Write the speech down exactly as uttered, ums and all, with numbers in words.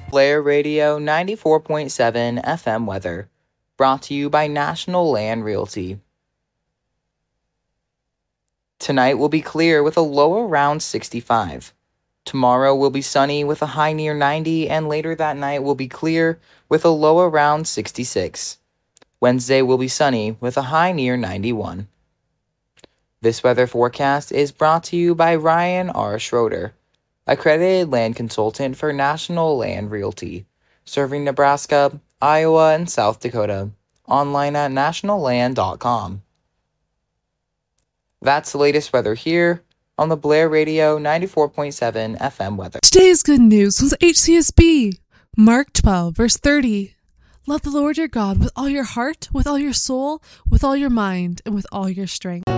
Blair Radio ninety-four point seven F M weather, brought to you by National Land Realty. Tonight will be clear with a low around sixty-five. Tomorrow will be sunny with a high near ninety, and later that night will be clear with a low around sixty-six. Wednesday will be sunny with a high near ninety-one. This weather forecast is brought to you by Ryan R. Schroeder, accredited land consultant for National Land Realty, serving Nebraska, Iowa, and South Dakota. Online at national land dot com. That's the latest weather here on the Blair Radio ninety-four point seven F M weather. Today's good news was H C S B. Mark twelve, verse thirty. Love the Lord your God with all your heart, with all your soul, with all your mind, and with all your strength.